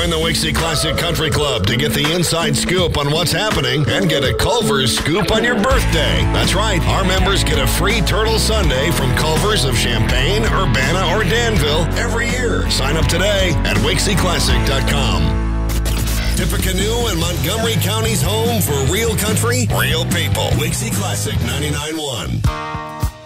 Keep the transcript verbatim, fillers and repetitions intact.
Join the Wixie Classic Country Club to get the inside scoop on what's happening and get a Culver's scoop on your birthday. That's right. Our members get a free turtle sundae from Culver's of Champaign, Urbana, or Danville every year. Sign up today at Wixie Classic dot com. Tippecanoe and Montgomery County's home for real country, real people. Wixie Classic ninety-nine point one.